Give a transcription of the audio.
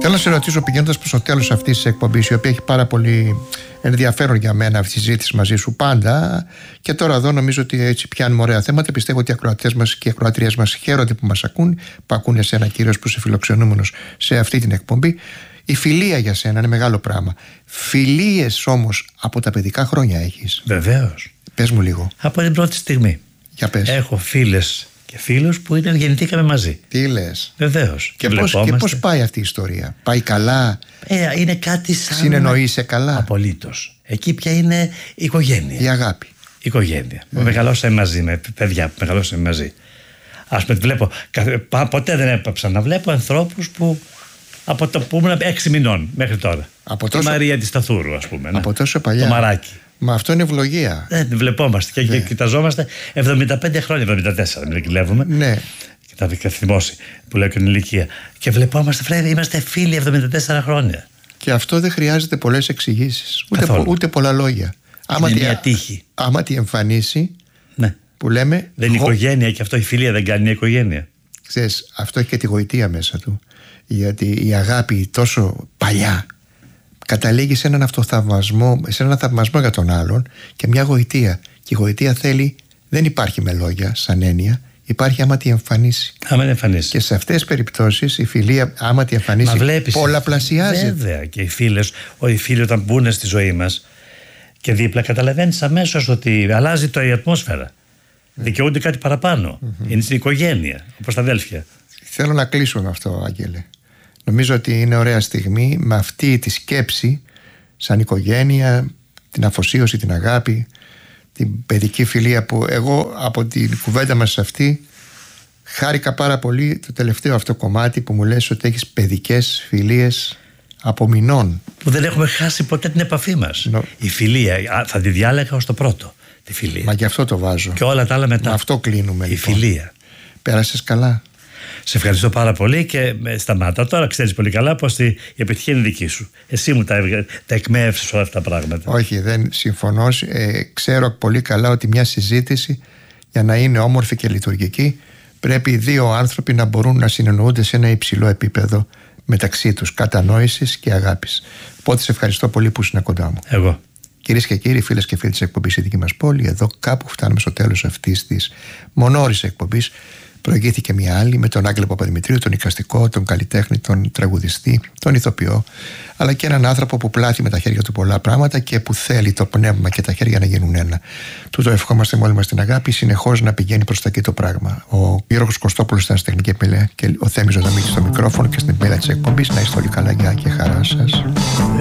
Θέλω να σε ρωτήσω, πηγαίνοντας προς το τέλος αυτής της εκπομπής, η οποία έχει πάρα πολύ ενδιαφέρον για μένα αυτή η συζήτηση μαζί σου πάντα, και τώρα εδώ νομίζω ότι έτσι πιάνουμε ωραία θέματα. Πιστεύω ότι οι ακροατές μας και οι ακροατριές μας χαίρονται που μας ακούν, που ακούνε εσένα κυρίως που είσαι φιλοξενούμενος σε αυτή την εκπομπή. Η φιλία για σένα είναι μεγάλο πράγμα. Φιλίες όμως από τα παιδικά χρόνια έχεις? Βεβαίως. Πες μου λίγο. Από την πρώτη στιγμή. Για πες. Έχω φίλες και φίλους που γεννηθήκαμε μαζί. Τι λες? Βεβαίως. Και πώς πάει αυτή η ιστορία? Πάει καλά? Είναι κάτι σαν. Συνεννοείσαι καλά? Απολύτως. Εκεί πια είναι οικογένεια. Η αγάπη. Οικογένεια. Μεγαλώσαμε μαζί με παιδιά, μεγαλώσαμε μαζί. Ας πούμε, βλέπω. Ποτέ δεν έπαψα να βλέπω ανθρώπους που. Από το που ήμουν 6 μηνών μέχρι τώρα. Η Μαρία τη Σταθούρου, ας πούμε. Από τόσο παλιά. Το Μαράκι. Μα αυτό είναι ευλογία. Βλεπόμαστε και κοιταζόμαστε 75 χρόνια, 74, μην κλέβουμε. Ναι. Και τα θυμώσει που λέω και την ηλικία. Και βλεπόμαστε, είμαστε φίλοι 74 χρόνια. Και αυτό δεν χρειάζεται πολλές εξηγήσεις. Ούτε πολλά λόγια. Είναι μια τύχη. Άμα τη εμφανίσει. Ναι. Που λέμε. Δεν είναι οικογένεια, και αυτό η φιλία δεν κάνει μια οικογένεια. Ξέρεις, αυτό έχει και τη γοητεία μέσα του. Γιατί η αγάπη τόσο παλιά καταλήγει σε έναν αυτοθαυμασμό, σε έναν θαυμασμό για τον άλλον και μια γοητεία. Και η γοητεία θέλει, δεν υπάρχει με λόγια σαν έννοια, υπάρχει άμα τη εμφανίσει. Άμα τη εμφανίσει. Και σε αυτές τις περιπτώσεις η φιλία, άμα τη εμφανίσει, πολλαπλασιάζει. Βέβαια, και οι φίλοι όταν μπουν στη ζωή μας και δίπλα, καταλαβαίνεις αμέσως ότι αλλάζει η ατμόσφαιρα. Δικαιούνται κάτι παραπάνω. Είναι στην οικογένεια, όπως τα αδέλφια. Θέλω να κλείσω με αυτό, Άγγελε. Νομίζω ότι είναι ωραία στιγμή με αυτή τη σκέψη σαν οικογένεια, την αφοσίωση, την αγάπη, την παιδική φιλία, που εγώ από την κουβέντα μας αυτή χάρηκα πάρα πολύ το τελευταίο αυτό κομμάτι που μου λες ότι έχεις παιδικές φιλίες από μηνών. Που δεν έχουμε χάσει ποτέ την επαφή μας. Η φιλία, θα τη διάλεγα ως το πρώτο, τη φιλία. Μα γι' αυτό το βάζω. Και όλα τα άλλα μετά. Με αυτό κλείνουμε. Η φιλία. Πέρασες καλά? Σε ευχαριστώ πάρα πολύ και σταμάτα. Τώρα ξέρεις πολύ καλά πως η επιτυχία είναι δική σου. Εσύ μου τα εκμεύσεις όλα αυτά τα πράγματα. Όχι, δεν συμφωνώ. Ξέρω πολύ καλά ότι μια συζήτηση, για να είναι όμορφη και λειτουργική, πρέπει δύο άνθρωποι να μπορούν να συνεννοούνται σε ένα υψηλό επίπεδο μεταξύ τους κατανόησης και αγάπης. Οπότε σε ευχαριστώ πολύ που ήσουν κοντά μου. Εγώ. Κυρίες και κύριοι, φίλες και φίλοι της εκπομπής Η Δική Μας Πόλη, εδώ κάπου φτάνουμε στο τέλος αυτής της μονόρης εκπομπής. Προηγήθηκε μια άλλη με τον Άγγελο Παπαδημητρίου, τον εικαστικό, τον καλλιτέχνη, τον τραγουδιστή, τον ηθοποιό, αλλά και έναν άνθρωπο που πλάθει με τα χέρια του πολλά πράγματα και που θέλει το πνεύμα και τα χέρια να γίνουν ένα. Τούτο ευχόμαστε με όλη μας την αγάπη, συνεχώς να πηγαίνει προς τα εκεί το πράγμα. Ο Γιώργος Κωστόπουλος ήταν στη τεχνική επιλογή και ο Θέμης Ζωνταμίτης στο μικρόφωνο και στην επιλογή της εκπομπής. Να είστε όλοι καλά, γεια και χαρά σας.